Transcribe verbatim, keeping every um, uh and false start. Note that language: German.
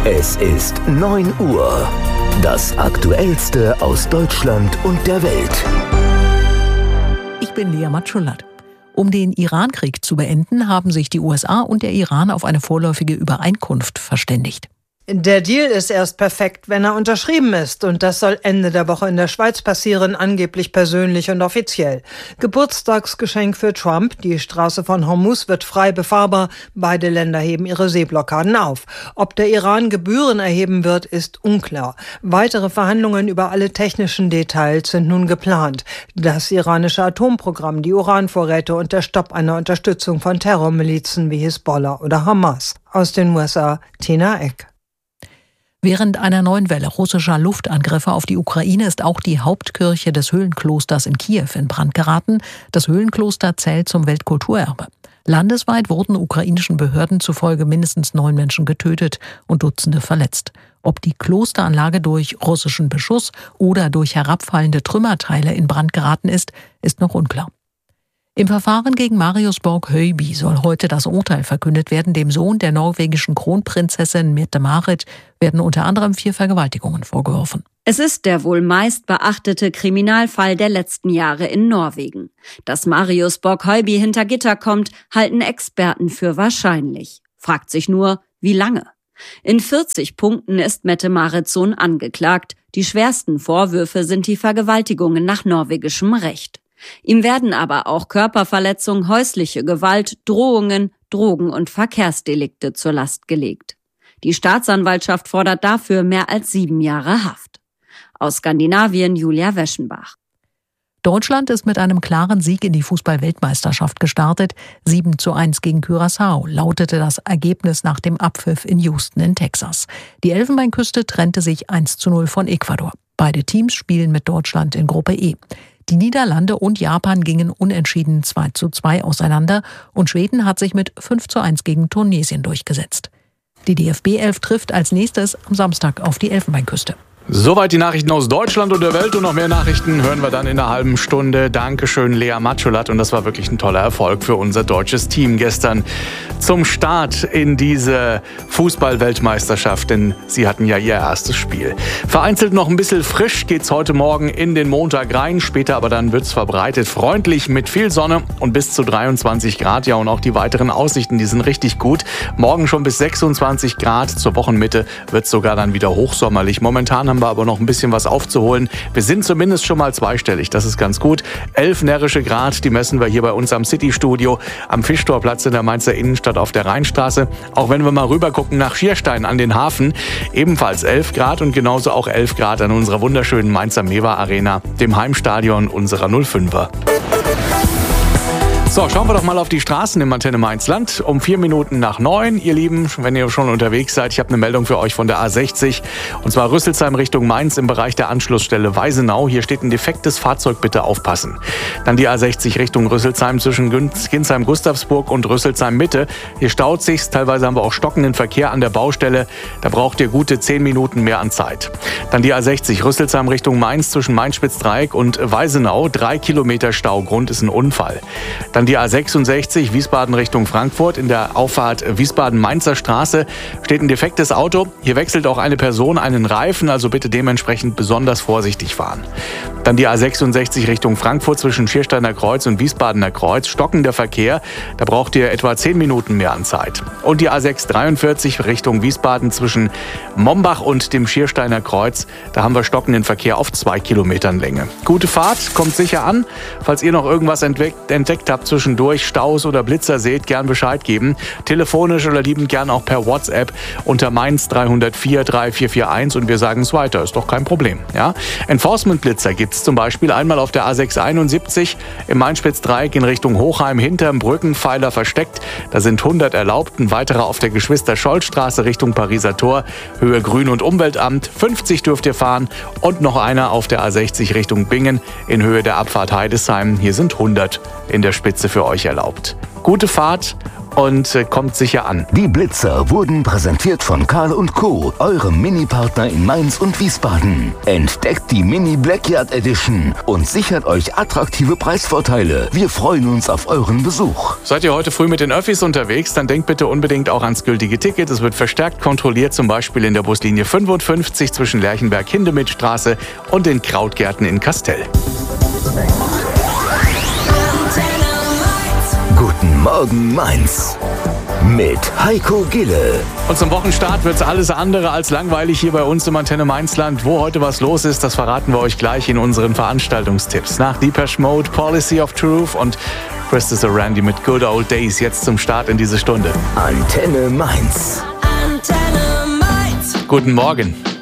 Es ist neun Uhr. Das Aktuellste aus Deutschland und der Welt. Ich bin Lea Matschulat. Um den Iran-Krieg zu beenden, haben sich die U S A und der Iran auf eine vorläufige Übereinkunft verständigt. Der Deal ist erst perfekt, wenn er unterschrieben ist. Und das soll Ende der Woche in der Schweiz passieren, angeblich persönlich und offiziell. Geburtstagsgeschenk für Trump. Die Straße von Hormuz wird frei befahrbar. Beide Länder heben ihre Seeblockaden auf. Ob der Iran Gebühren erheben wird, ist unklar. Weitere Verhandlungen über alle technischen Details sind nun geplant. Das iranische Atomprogramm, die Uranvorräte und der Stopp einer Unterstützung von Terrormilizen wie Hisbollah oder Hamas. Aus den U S A, Tina Eck. Während einer neuen Welle russischer Luftangriffe auf die Ukraine ist auch die Hauptkirche des Höhlenklosters in Kiew in Brand geraten. Das Höhlenkloster zählt zum Weltkulturerbe. Landesweit wurden ukrainischen Behörden zufolge mindestens neun Menschen getötet und Dutzende verletzt. Ob die Klosteranlage durch russischen Beschuss oder durch herabfallende Trümmerteile in Brand geraten ist, ist noch unklar. Im Verfahren gegen Marius Borg-Høiby soll heute das Urteil verkündet werden. Dem Sohn der norwegischen Kronprinzessin Mette-Marit werden unter anderem vier Vergewaltigungen vorgeworfen. Es ist der wohl meist beachtete Kriminalfall der letzten Jahre in Norwegen. Dass Marius Borg-Høiby hinter Gitter kommt, halten Experten für wahrscheinlich. Fragt sich nur, wie lange? In vierzig Punkten ist Mette-Marits Sohn angeklagt. Die schwersten Vorwürfe sind die Vergewaltigungen nach norwegischem Recht. Ihm werden aber auch Körperverletzung, häusliche Gewalt, Drohungen, Drogen- und Verkehrsdelikte zur Last gelegt. Die Staatsanwaltschaft fordert dafür mehr als sieben Jahre Haft. Aus Skandinavien Julia Weschenbach. Deutschland ist mit einem klaren Sieg in die Fußball-Weltmeisterschaft gestartet. sieben zu eins gegen Curaçao lautete das Ergebnis nach dem Abpfiff in Houston in Texas. Die Elfenbeinküste trennte sich eins zu null von Ecuador. Beide Teams spielen mit Deutschland in Gruppe E. Die Niederlande und Japan gingen unentschieden zwei zu zwei auseinander und Schweden hat sich mit fünf zu eins gegen Tunesien durchgesetzt. Die D F B elf trifft als nächstes am Samstag auf die Elfenbeinküste. Soweit die Nachrichten aus Deutschland und der Welt und noch mehr Nachrichten hören wir dann in einer halben Stunde. Dankeschön, Lea Matschulat, und das war wirklich ein toller Erfolg für unser deutsches Team gestern zum Start in diese Fußball-Weltmeisterschaft, denn sie hatten ja ihr erstes Spiel. Vereinzelt noch ein bisschen frisch geht's heute Morgen in den Montag rein, später aber dann wird's verbreitet freundlich mit viel Sonne und bis zu dreiundzwanzig Grad. Ja, und auch die weiteren Aussichten, die sind richtig gut. Morgen schon bis sechsundzwanzig Grad, zur Wochenmitte wird's sogar dann wieder hochsommerlich. Momentan haben wir aber noch ein bisschen was aufzuholen. Wir sind zumindest schon mal zweistellig, das ist ganz gut. Elf närrische Grad, die messen wir hier bei uns am City-Studio, am Fischtorplatz in der Mainzer Innenstadt auf der Rheinstraße. Auch wenn wir mal rüber gucken nach Schierstein an den Hafen, ebenfalls elf Grad und genauso auch elf Grad an unserer wunderschönen Mainzer Mewa Arena, dem Heimstadion unserer null fünfer. So, schauen wir doch mal auf die Straßen im Antenne Mainz-Land. Um vier Minuten nach neun, ihr Lieben, wenn ihr schon unterwegs seid, ich habe eine Meldung für euch von der A sechzig. Und zwar Rüsselsheim Richtung Mainz im Bereich der Anschlussstelle Weisenau. Hier steht ein defektes Fahrzeug, bitte aufpassen. Dann die A sechzig Richtung Rüsselsheim zwischen Ginsheim-Gustavsburg und Rüsselsheim-Mitte. Hier staut sich's, teilweise haben wir auch stockenden Verkehr an der Baustelle. Da braucht ihr gute zehn Minuten mehr an Zeit. Dann die A sechzig Rüsselsheim Richtung Mainz zwischen Main-Spitz-Dreieck und Weisenau. Drei Kilometer Stau, Grund ist ein Unfall. Dann die A sechsundsechzig Wiesbaden Richtung Frankfurt. In der Auffahrt Wiesbaden-Mainzer Straße steht ein defektes Auto. Hier wechselt auch eine Person einen Reifen, also bitte dementsprechend besonders vorsichtig fahren. Dann die A sechsundsechzig Richtung Frankfurt zwischen Schiersteiner Kreuz und Wiesbadener Kreuz. Stockender Verkehr, da braucht ihr etwa zehn Minuten mehr an Zeit. Und die A sechshundertdreiundvierzig Richtung Wiesbaden zwischen Mombach und dem Schiersteiner Kreuz. Da haben wir stockenden Verkehr auf zwei Kilometern Länge. Gute Fahrt, kommt sicher an. Falls ihr noch irgendwas entdeckt, entdeckt habt zwischendurch, Staus oder Blitzer seht, gern Bescheid geben. Telefonisch oder liebend gern auch per WhatsApp unter Mainz drei null vier drei vier vier eins und wir sagen es weiter, ist doch kein Problem. Ja? Enforcement-Blitzer gibt es zum Beispiel einmal auf der A sechshunderteinundsiebzig im Main-Spitz-Dreieck in Richtung Hochheim hinterm Brückenpfeiler versteckt. Da sind hundert erlaubt. Ein weiterer auf der Geschwister-Scholl-Straße Richtung Pariser Tor, Höhe Grün- und Umweltamt. fünfzig dürft ihr fahren. Und noch einer auf der A sechzig Richtung Bingen in Höhe der Abfahrt Heidesheim. Hier sind hundert in der Spitze Gäste für euch erlaubt. Gute Fahrt und äh, kommt sicher an. Die Blitzer wurden präsentiert von Karl und Co., eurem Mini-Partner in Mainz und Wiesbaden. Entdeckt die Mini Blackyard Edition und sichert euch attraktive Preisvorteile. Wir freuen uns auf euren Besuch. Seid ihr heute früh mit den Öffis unterwegs, dann denkt bitte unbedingt auch ans gültige Ticket. Es wird verstärkt kontrolliert, zum Beispiel in der Buslinie fünfundfünfzig zwischen Lerchenberg-Hindemithstraße und den Krautgärten in Kastel. Guten Morgen Mainz mit Heiko Gille. Und zum Wochenstart wird's alles andere als langweilig hier bei uns im Antenne Mainzland. Wo heute was los ist, das verraten wir euch gleich in unseren Veranstaltungstipps. Nach Depeche Mode, Policy of Truth und Christopher Randy mit Good Old Days jetzt zum Start in diese Stunde. Antenne Mainz. Antenne Mainz. Guten Morgen.